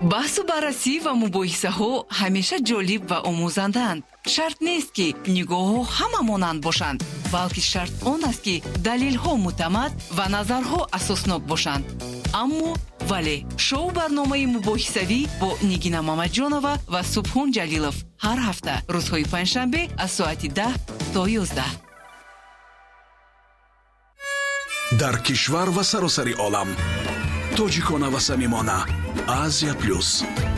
баҳсу баррасӣ ва мубоҳисаҳо ҳамеша ҷолиб ва омӯзандаанд. шарт нест ки нигоҳҳо ҳама монанд бошанд, балки шарт он аст ки далелҳо муътамад ва назарҳо асоснок бошанд. аммо вале шоу барномаи мубоҳисавӣ бо Нигина Мамаҷонова ва Субҳон Ҷалилов ҳар ҳафта рӯзҳои панҷшанбе аз соати 10 то 11. дар кишвар ва саросари олам тоҷикона ва самимона. Азия плюс.